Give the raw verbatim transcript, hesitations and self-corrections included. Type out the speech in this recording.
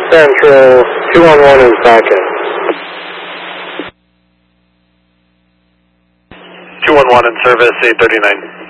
Central, two one one is back in. two one one in service, eight thirty-nine.